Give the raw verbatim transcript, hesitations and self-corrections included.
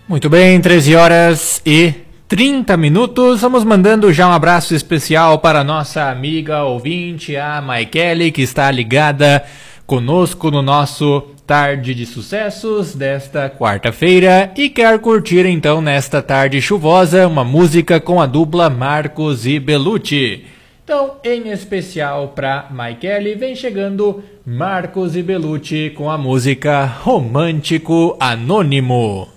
Muito bem, treze horas e trinta minutos. Vamos mandando já um abraço especial para a nossa amiga ouvinte, a Maikele, que está ligada conosco no nosso Tarde de Sucessos desta quarta-feira e quer curtir então nesta tarde chuvosa uma música com a dupla Marcos e Belucci. Então, em especial para Maikele, vem chegando Marcos e Belucci com a música Romântico Anônimo.